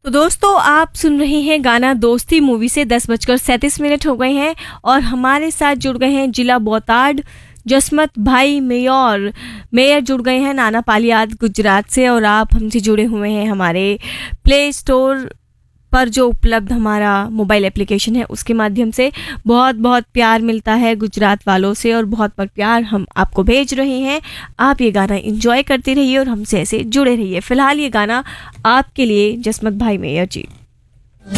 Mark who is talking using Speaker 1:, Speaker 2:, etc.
Speaker 1: तो दोस्तों आप सुन रहे हैं गाना दोस्ती मूवी से 10:37 हो गए हैं और हमारे साथ जुड़ गए हैं जिला बोताड जसमत भाई मेयर जुड़ गए हैं नाना पालियाद गुजरात से। और आप हमसे जुड़े हुए हैं हमारे प्ले स्टोर पर जो उपलब्ध हमारा मोबाइल एप्लीकेशन है उसके माध्यम से। बहुत बहुत प्यार मिलता है गुजरात वालों से और बहुत बहुत प्यार हम आपको भेज रहे हैं। आप ये गाना एंजॉय करते रहिए और हमसे ऐसे जुड़े रहिए। फिलहाल ये गाना आपके लिए जसमत भाई मेयर जी।